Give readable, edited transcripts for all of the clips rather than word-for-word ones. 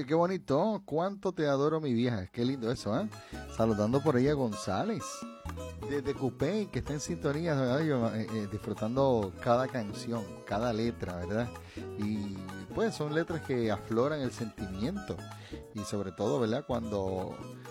qué bonito. Cuánto te adoro, mi vieja. Qué lindo eso, ¿eh? Saludando por ahí a González, desde Cupey, que está en sintonía, ¿verdad? Disfrutando cada canción, cada letra, ¿verdad? Y pues son letras que afloran el sentimiento. Y sobre todo, ¿verdad? Cuando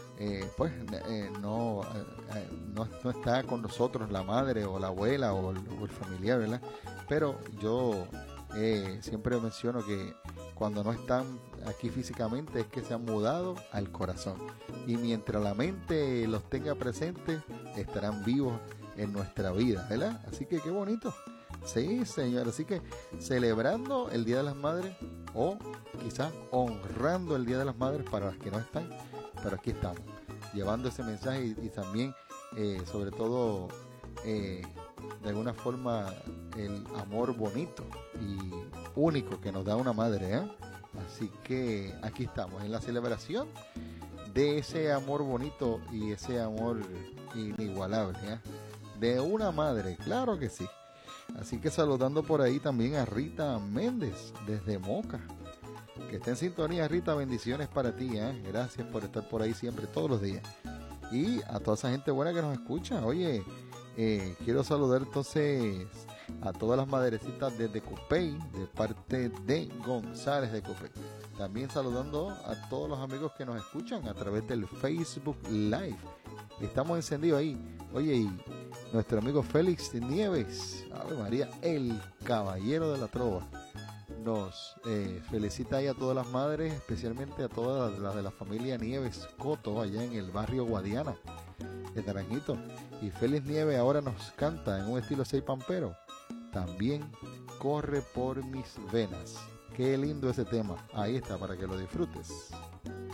no está con nosotros la madre o la abuela o el familiar, ¿verdad? Pero yo siempre menciono que cuando no están aquí físicamente es que se han mudado al corazón. Y mientras la mente los tenga presentes, estarán vivos en nuestra vida, ¿verdad? Así que qué bonito. Sí, señor. Así que celebrando el Día de las Madres o quizás honrando el Día de las Madres para las que no están, pero aquí estamos, llevando ese mensaje y también, sobre todo, de alguna forma, el amor bonito y único que nos da una madre, ¿eh? Así que aquí estamos, en la celebración de ese amor bonito y ese amor inigualable, ¿eh? De una madre, claro que sí. Así que saludando por ahí también a Rita Méndez desde Moca. Que esté en sintonía, Rita, bendiciones para ti, ¿eh? Gracias por estar por ahí siempre, todos los días. Y a toda esa gente buena que nos escucha. Oye, quiero saludar entonces a todas las madrecitas desde Cupey, de parte de González de Cupey. También saludando a todos los amigos que nos escuchan a través del Facebook Live. Estamos encendidos ahí. Oye, y nuestro amigo Félix Nieves, Ave María, el caballero de la trova, nos felicita ahí a todas las madres, especialmente a todas las de la familia Nieves Coto, allá en el barrio Guadiana de Naranjito. Y Félix Nieves ahora nos canta en un estilo 6 pampero. También corre por mis venas. Qué lindo ese tema. Ahí está, para que lo disfrutes.